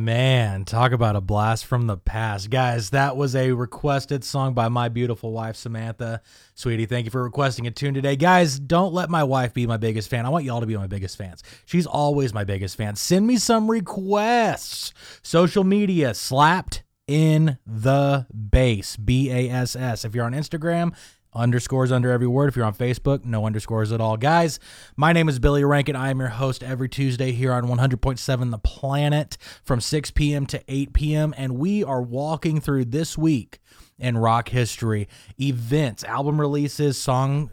Man, talk about a blast from the past. Guys, that was a requested song by my beautiful wife, Samantha. Sweetie, thank you for requesting a tune today. Guys, don't let my wife be my biggest fan. I want y'all to be my biggest fans. She's always my biggest fan. Send me some requests. Social media, slapped in the bass, BASS. If you're on Instagram, underscores under every word. If you're on Facebook, no underscores at all. Guys, my name is Billy Rankin. I am your host every Tuesday here on 100.7 The Planet from 6 p.m. to 8 p.m. And we are walking through this week in rock history, events, album releases, songs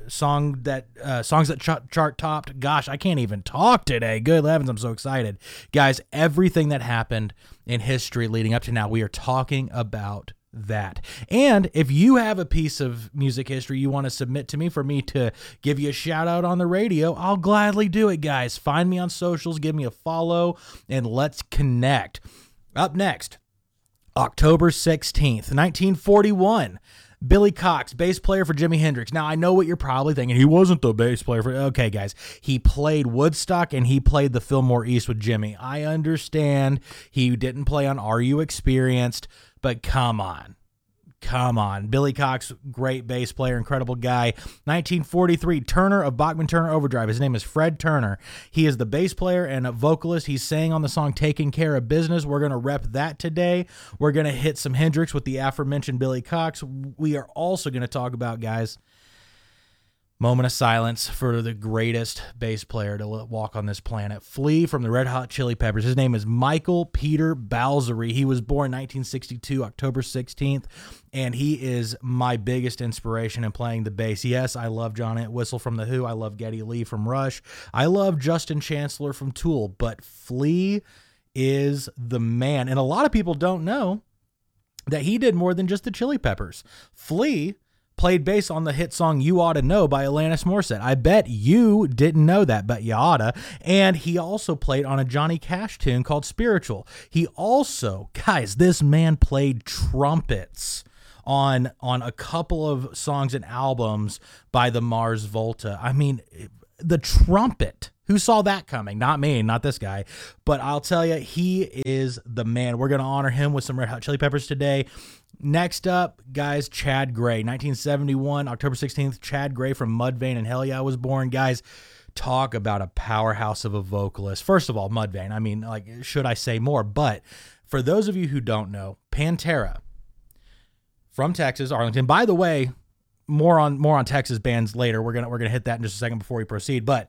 that chart topped. Gosh, I can't even talk today. Good heavens, I'm so excited. Guys, everything that happened in history leading up to now, we are talking about that. And if you have a piece of music history you want to submit to me for me to give you a shout out on the radio, I'll gladly do it, guys. Find me on socials, give me a follow, and let's connect. Up next, October 16th, 1941. Billy Cox, bass player for Jimi Hendrix. Now, I know what you're probably thinking. He wasn't the bass player for... Okay, guys. He played Woodstock, and he played the Fillmore East with Jimmy. I understand he didn't play on Are You Experienced, but come on. Come on. Billy Cox, great bass player, incredible guy. 1943, Turner of Bachman Turner Overdrive. His name is Fred Turner. He is the bass player and a vocalist. He sang on the song Taking Care of Business. We're going to rep that today. We're going to hit some Hendrix with the aforementioned Billy Cox. We are also going to talk about, guys, moment of silence for the greatest bass player to walk on this planet. Flea from the Red Hot Chili Peppers. His name is Michael Peter Balzery. He was born 1962, October 16th, and he is my biggest inspiration in playing the bass. Yes, I love John Entwistle from The Who. I love Geddy Lee from Rush. I love Justin Chancellor from Tool, but Flea is the man. And a lot of people don't know that he did more than just the Chili Peppers. Flea played bass on the hit song You Oughta Know by Alanis Morissette. I bet you didn't know that, but you oughta. And he also played on a Johnny Cash tune called Spiritual. He also, guys, this man played trumpets on a couple of songs and albums by the Mars Volta. I mean, the trumpet. Who saw that coming? Not me, not this guy. But I'll tell you, he is the man. We're going to honor him with some Red Hot Chili Peppers today. Next up, guys, Chad Gray. 1971, October 16th, Chad Gray from Mudvayne and Hell Yeah was born. Guys, talk about a powerhouse of a vocalist. First of all, Mudvayne. I mean, like, should I say more? But for those of you who don't know, Pantera from Texas, Arlington. By the way, more on Texas bands later. We're gonna hit that in just a second before we proceed. But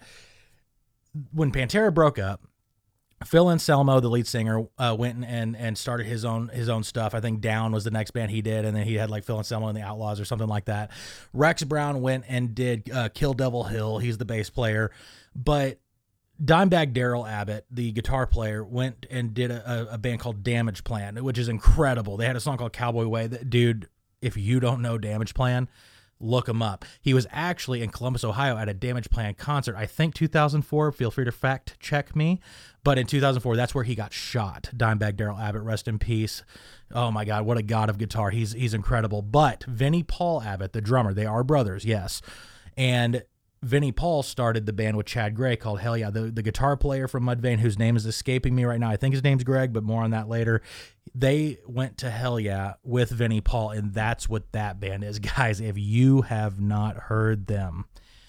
when Pantera broke up, Phil Anselmo, the lead singer, went and started his own stuff. I think Down was the next band he did, and then he had like Phil Anselmo and the Outlaws or something like that. Rex Brown went and did Kill Devil Hill. He's the bass player. But Dimebag Darrell Abbott, the guitar player, went and did a band called Damage Plan, which is incredible. They had a song called Cowboy Way. Dude, if you don't know Damage Plan, look him up. He was actually in Columbus, Ohio at a Damage Plan concert, I think 2004. Feel free to fact check me. But in 2004, that's where he got shot. Dimebag Darrell Abbott, rest in peace. Oh my God, what a god of guitar. He's incredible. But Vinnie Paul Abbott, the drummer, they are brothers, yes. And Vinnie Paul started the band with Chad Gray called Hell Yeah. The guitar player from Mudvayne, whose name is escaping me right now. I think his name's Greg, but more on that later. They went to Hell Yeah with Vinnie Paul, and that's what that band is. Guys, if you have not heard them,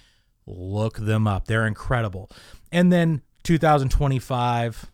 look them up. They're incredible. And then 2025,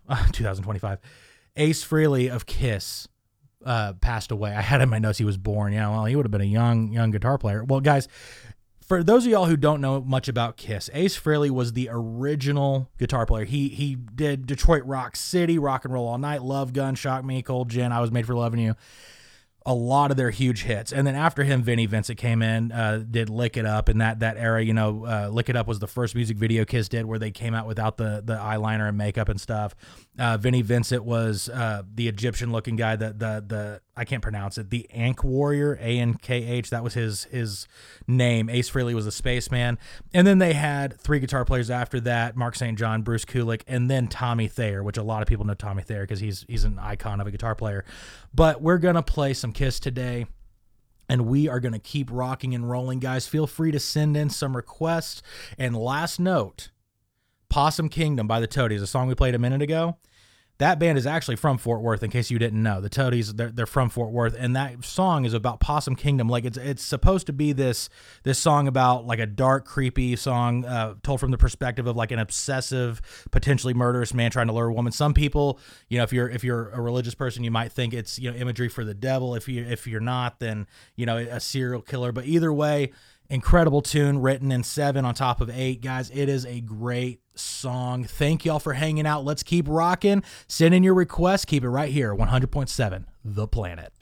Ace Frehley of Kiss passed away. I had in my notes he was born. Yeah, well, he would have been a young guitar player. Well, guys, for those of y'all who don't know much about Kiss, Ace Frehley was the original guitar player. He did Detroit Rock City, Rock and Roll All Night, Love Gun, Shock Me, Cold Gin, I Was Made for Loving You. A lot of their huge hits. And then after him, Vinnie Vincent came in, did Lick It Up. In that era, Lick It Up was the first music video Kiss did where they came out without the eyeliner and makeup and stuff. Vinnie Vincent was the Egyptian-looking guy, the I can't pronounce it, the Ankh Warrior, A-N-K-H, that was his name. Ace Frehley was a spaceman. And then they had three guitar players after that, Mark St. John, Bruce Kulick, and then Tommy Thayer, which a lot of people know Tommy Thayer because he's an icon of a guitar player. But we're going to play some Kiss today, and we are going to keep rocking and rolling, guys. Feel free to send in some requests. And last note, Possum Kingdom by the Toadies, a song we played a minute ago. That band is actually from Fort Worth, in case you didn't know. The Toadies, they're from Fort Worth, and that song is about Possum Kingdom. Like it's supposed to be this song about like a dark, creepy song told from the perspective of like an obsessive, potentially murderous man trying to lure a woman. Some people, if you're a religious person, you might think it's imagery for the devil. If you're not, then a serial killer. But either way, incredible tune written in 7 on top of 8. Guys, it is a great song. Thank y'all for hanging out. Let's keep rocking. Send in your requests. Keep it right here, 100.7 The Planet.